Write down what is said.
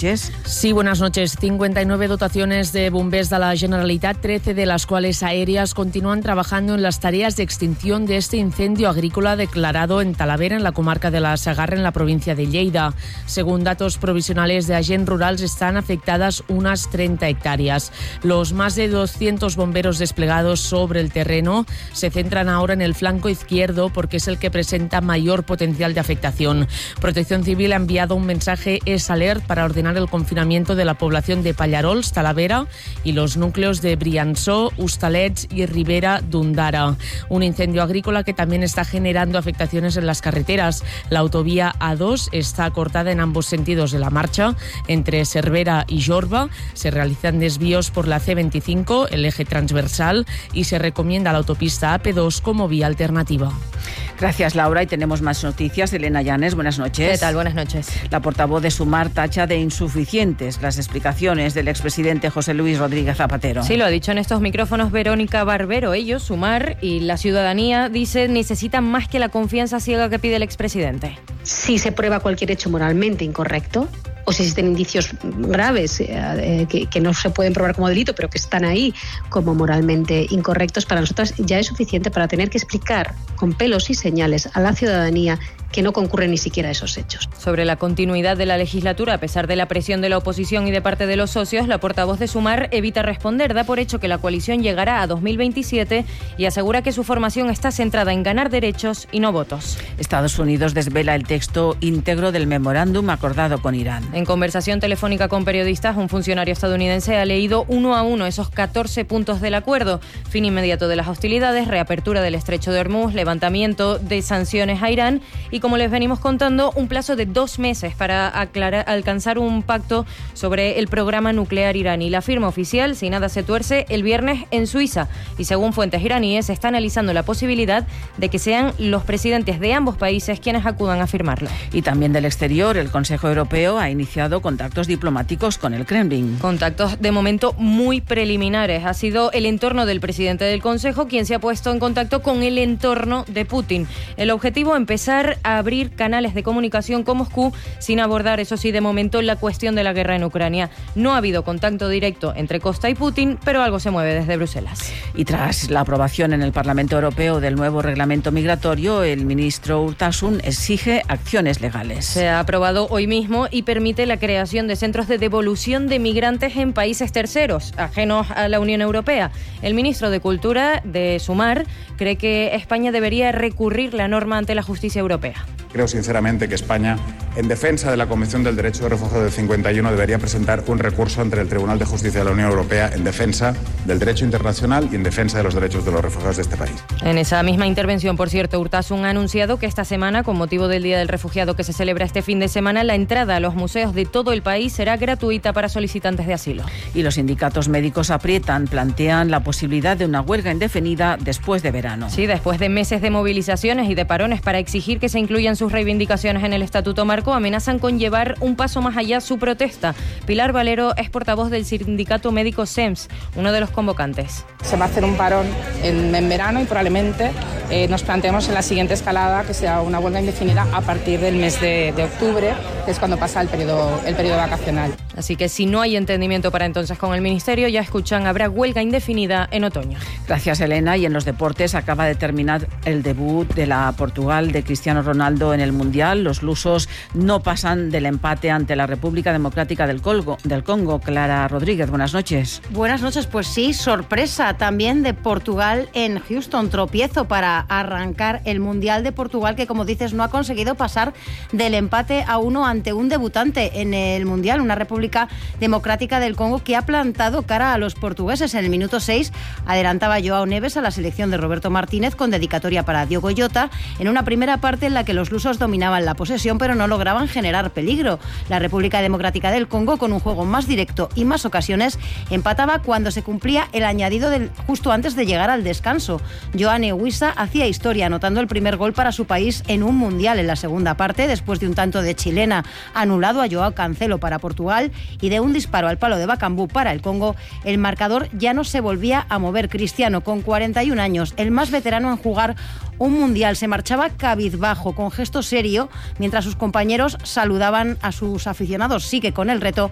noches. Sí, buenas noches. 59 dotaciones de bombers de la Generalitat, 13 de las cuales aéreas, continúan trabajando en las tareas de extinción de este incendio agrícola declarado en Talavera, en la comarca de la Segarra, en la provincia de Lleida. Según datos provisionales de agents rurals, están afectadas unas 30 hectáreas. Los más de 200 bomberos desplegados sobre el terreno se centran ahora en el flanco izquierdo porque es el que presenta mayor potencial de afectación. Protección Civil ha enviado un mensaje S-Alert para ordenar el confinamiento de la población de Pallarols, Talavera y los núcleos de Briansó, Hostalets y Ribera d'Ondara. Un incendio agrícola que también está generando afectaciones en las carreteras. La autovía A2 está cortada en ambos sentidos de la marcha. Entre Cervera y Jorba se realizan desvíos por la C25, el eje transversal, y se recomienda la autopista AP2 como vía alternativa. Gracias, Laura. Y tenemos más noticias. Elena Llanes, buenas noches. ¿Qué tal? Buenas noches. La portavoz de Sumar tacha de insuficientes las explicaciones del expresidente José Luis Rodríguez Zapatero. Sí, lo ha dicho en estos micrófonos Verónica Barbero. Ellos, Sumar y la ciudadanía, dicen, necesitan más que la confianza ciega que pide el expresidente. Si se prueba cualquier hecho moralmente incorrecto, o si existen indicios graves que no se pueden probar como delito, pero que están ahí como moralmente incorrectos, para nosotras ya es suficiente para tener que explicar con pelos y señales a la ciudadanía que no concurren ni siquiera esos hechos. Sobre la continuidad de la legislatura, a pesar de la presión de la oposición y de parte de los socios, la portavoz de Sumar evita responder. Da por hecho que la coalición llegará a 2027 y asegura que su formación está centrada en ganar derechos y no votos. Estados Unidos desvela el texto íntegro del memorándum acordado con Irán. En conversación telefónica con periodistas, un funcionario estadounidense ha leído uno a uno esos 14 puntos del acuerdo. Fin inmediato de las hostilidades, reapertura del estrecho de Hormuz, levantamiento de sanciones a Irán y, como les venimos contando, un plazo de 2 meses para alcanzar un pacto sobre el programa nuclear iraní. La firma oficial, si nada se tuerce, el viernes en Suiza. Y según fuentes iraníes, se está analizando la posibilidad de que sean los presidentes de ambos países quienes acudan a firmarlo. Y también del exterior, el Consejo Europeo ha iniciado contactos diplomáticos con el Kremlin. Contactos de momento muy preliminares. Ha sido el entorno del presidente del Consejo quien se ha puesto en contacto con el entorno de Putin. El objetivo, empezar a abrir canales de comunicación con Moscú sin abordar, eso sí, de momento la cuestión de la guerra en Ucrania. No ha habido contacto directo entre Costa y Putin, pero algo se mueve desde Bruselas. Y tras la aprobación en el Parlamento Europeo del nuevo reglamento migratorio, el ministro Urtasun exige acciones legales. Se ha aprobado hoy mismo y permite la creación de centros de devolución de migrantes en países terceros, ajenos a la Unión Europea. El ministro de Cultura de Sumar cree que España debería recurrir la norma ante la justicia europea. Creo sinceramente que España, en defensa de la Convención del Derecho de Refugio del 51, debería presentar un recurso ante el Tribunal de Justicia de la Unión Europea en defensa del derecho internacional y en defensa de los derechos de los refugiados de este país. En esa misma intervención, por cierto, Urtasun ha anunciado que esta semana, con motivo del Día del Refugiado que se celebra este fin de semana, la entrada a los museos de todo el país será gratuita para solicitantes de asilo. Y los sindicatos médicos aprietan, plantean la posibilidad de una huelga indefinida después de verano. Sí, después de meses de movilizaciones y de parones para exigir que se incluyan sus reivindicaciones en el Estatuto Marco, amenazan con llevar un paso más allá su protesta. Pilar Valero es portavoz del sindicato médico SEMS, uno de los convocantes. Se va a hacer un parón en verano y probablemente nos planteemos en la siguiente escalada que sea una huelga indefinida a partir del mes de octubre, que es cuando pasa el periodo vacacional. Así que si no hay entendimiento para entonces con el Ministerio, ya escuchan, habrá huelga indefinida en otoño. Gracias, Elena. Y en los deportes acaba de terminar el debut de la Portugal de Cristiano Ronaldo en el Mundial. Los lusos no pasan del empate ante la República Democrática del Congo. Clara Rodríguez, buenas noches. Buenas noches, pues sí, sorpresa también de Portugal en Houston. Tropiezo para arrancar el Mundial de Portugal, que, como dices, no ha conseguido pasar del empate a 1 ante un debutante en el Mundial, una República Democrática del Congo que ha plantado cara a los portugueses. En el minuto 6 adelantaba Joao Neves a la selección de Roberto Martínez con dedicatoria para Diogo Jota en una primera parte en la que los lusos dominaban la posesión pero no lograban generar peligro. La República Democrática del Congo, con un juego más directo y más ocasiones, empataba cuando se cumplía el añadido justo antes de llegar al descanso. Yoane Wissa hacía historia anotando el primer gol para su país en un Mundial en la segunda parte, después de un tanto de chilena anulado a Joao Cancelo para Portugal y de un disparo al palo de Bakambu para el Congo. El marcador ya no se volvía a mover. Cristiano, con 41 años, el más veterano en jugar un Mundial, se marchaba cabizbajo, con gesto serio, mientras sus compañeros saludaban a sus aficionados. Sigue con el reto